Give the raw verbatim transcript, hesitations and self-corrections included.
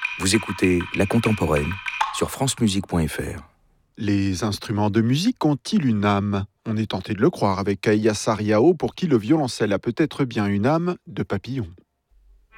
Vous écoutez La Contemporaine sur francemusique point f r. Les instruments de musique ont-ils une âme ? On est tenté de le croire avec Kaya Sariao, pour qui le violoncelle a peut-être bien une âme de papillon.